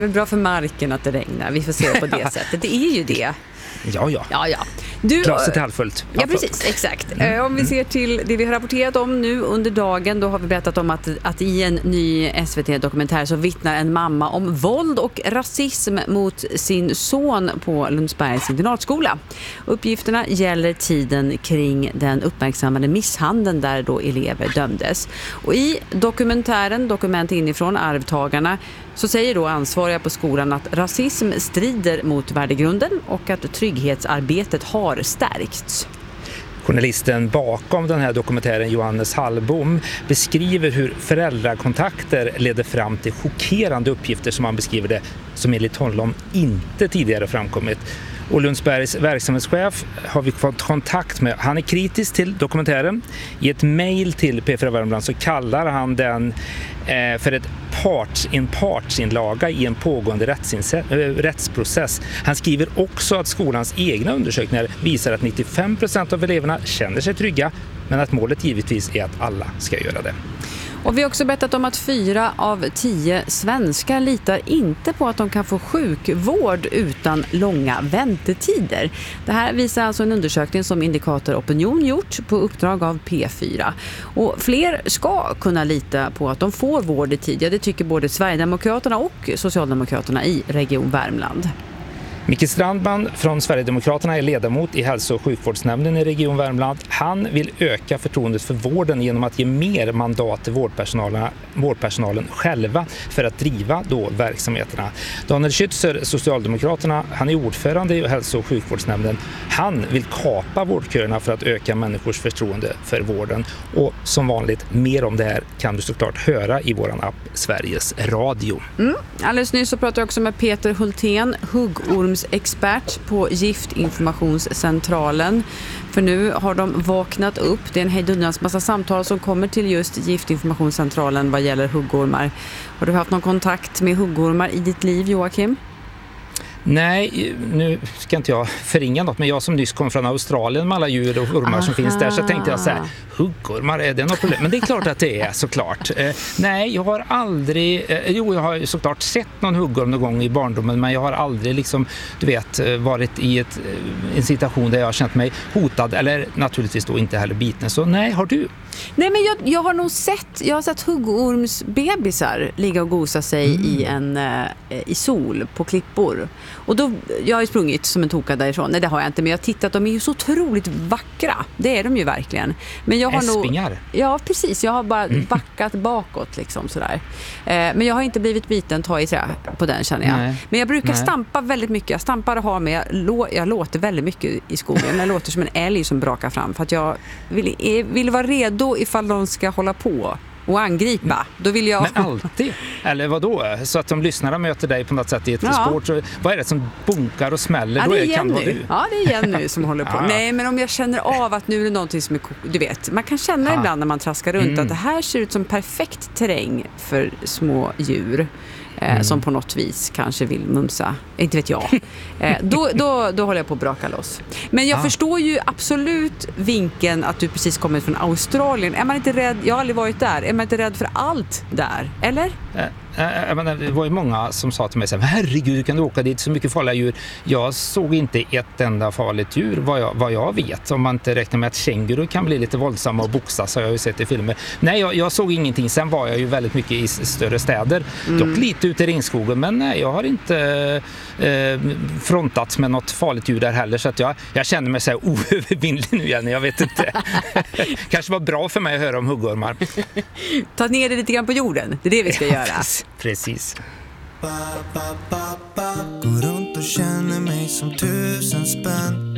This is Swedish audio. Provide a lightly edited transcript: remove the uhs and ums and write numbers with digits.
Det är bra för marken att det regnar. Vi får se på det sättet. Det är ju det. Ja. Glaset är halvfullt. Ja, precis. Exakt. Om vi ser till det vi har rapporterat om nu under dagen, då har vi berättat om att i en ny SVT-dokumentär så vittnar en mamma om våld och rasism mot sin son på Lundsbergs internatskola. Uppgifterna gäller tiden kring den uppmärksammade misshandeln där då elever dömdes. Och i dokumentären, dokument inifrån arvtagarna, så säger då ansvariga på skolan att rasism strider mot värdegrunden och att trygghetsarbetet har stärkts. Journalisten bakom den här dokumentären, Johannes Hallbom, beskriver hur föräldrakontakter leder fram till chockerande uppgifter som han beskriver det, som enligt honom inte tidigare framkommit. Och Lundsbergs verksamhetschef har vi fått kontakt med. Han är kritisk till dokumentären. I ett mejl till P4 Värmland så kallar han den för en partsinlaga i en pågående rättsprocess. Han skriver också att skolans egna undersökningar visar att 95% av eleverna känner sig trygga, men att målet givetvis är att alla ska göra det. Och vi har också berättat om att 4 av 10 svenskar litar inte på att de kan få sjukvård utan långa väntetider. Det här visar alltså en undersökning som Indikator Opinion gjort på uppdrag av P4. Och fler ska kunna lita på att de får vård i tid. Ja, det tycker både Sverigedemokraterna och Socialdemokraterna i Region Värmland. Micke Strandman från Sverigedemokraterna är ledamot i hälso- och sjukvårdsnämnden i Region Värmland. Han vill öka förtroendet för vården genom att ge mer mandat till vårdpersonalen själva för att driva då verksamheterna. Daniel Schützer, Socialdemokraterna, han är ordförande i hälso- och sjukvårdsnämnden. Han vill kapa vårdköerna för att öka människors förtroende för vården. Och som vanligt, mer om det här kan du såklart höra i våran app Sveriges Radio. Alldeles nyss så pratade jag också med Peter Hultén, huggormsexpert på Giftinformationscentralen. För nu har de vaknat upp. Det är en hejdundrans massa samtal som kommer till just Giftinformationscentralen vad gäller huggormar. Har du haft någon kontakt med huggormar i ditt liv, Joakim? Nej, nu ska inte jag förringa något, men jag som nyss kom från Australien med alla djur och ormar som finns där, så tänkte jag så här, huggormar, är det något problem? Men det är klart att det är, såklart. Nej, jag har aldrig, jag har såklart sett någon huggorm någon gång i barndomen, men jag har aldrig liksom, du vet, varit i en situation där jag har känt mig hotad, eller naturligtvis då inte heller biten. Så nej, har du? Nej, men jag har nog sett huggormsbebisar ligga och gosa sig i sol på klippor. Och då, jag har ju sprungit som en toka därifrån. Nej, det har jag inte, men jag har tittat. De är ju så otroligt vackra. Det är de ju verkligen. Men jag har Äspingar. Ja, precis. Jag har bara backat bakåt liksom sådär. Men jag har inte blivit biten, ta i trä på den, känner jag. Nej. Men jag brukar stampa väldigt mycket. Jag stampar och har med. Jag låter väldigt mycket i skogen. Jag låter som en älg som brakar fram. För att jag vill vara redo ifall de ska hålla på och angripa. Då vill jag... Men alltid? Eller vad då? Så att de lyssnar och möter dig på något sätt i ett sport. Så vad är det som bunkar och smäller? Ja, då det är kan det vara du. Ja, det är Jenny som håller på. Nej, men om jag känner av att nu är det någonting som är... Du vet, man kan känna ibland när man traskar runt att det här ser ut som perfekt terräng för små djur. Som på något vis kanske vill mumsa. Inte vet jag. Då håller jag på att braka loss. Men jag förstår ju absolut vinkeln att du precis kommit från Australien. Är man inte rädd? Jag har aldrig varit där. Är man inte rädd för allt där? Eller? Det var ju många som sa till mig så här, herregud, du kan åka dit, så mycket farliga djur. Jag såg inte ett enda farligt djur vad jag vet. Om man inte räknar med att känguru kan bli lite våldsamma och boxas, har jag ju sett i filmer. Nej, jag såg ingenting. Sen var jag ju väldigt mycket i större städer. Dock lite ute i regnskogen, men nej, jag har inte frontats med något farligt djur där heller. Så att jag känner mig så här oövervinnlig nu igen, jag vet inte. Kanske var bra för mig att höra om huggormar. Ta ner det lite grann på jorden, det är det vi ska göra. Precis. Går runt och känner mig som 1000 spänn.